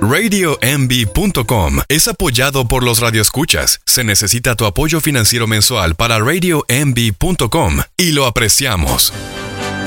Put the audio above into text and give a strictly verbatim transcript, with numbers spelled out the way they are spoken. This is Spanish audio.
radio m b punto com es apoyado por los radioescuchas. Se necesita tu apoyo financiero mensual para radio m b punto com y lo apreciamos.